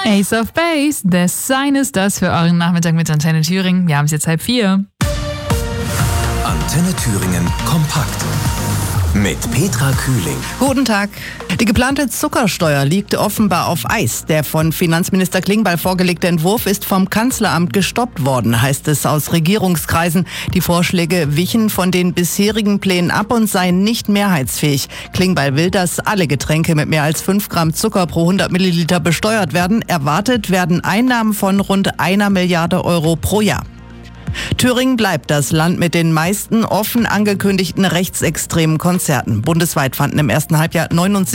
Ace of Base, The Sign ist das für euren Nachmittag mit Antenne Thüringen. Wir haben es jetzt 3:30. Antenne Thüringen kompakt. Mit Petra Kühling. Guten Tag. Die geplante Zuckersteuer liegt offenbar auf Eis. Der von Finanzminister Klingbeil vorgelegte Entwurf ist vom Kanzleramt gestoppt worden, heißt es aus Regierungskreisen. Die Vorschläge wichen von den bisherigen Plänen ab und seien nicht mehrheitsfähig. Klingbeil will, dass alle Getränke mit mehr als 5 Gramm Zucker pro 100 Milliliter besteuert werden. Erwartet werden Einnahmen von rund 1 Milliarde Euro pro Jahr. Thüringen bleibt das Land mit den meisten offen angekündigten rechtsextremen Konzerten. Bundesweit fanden im ersten Halbjahr 79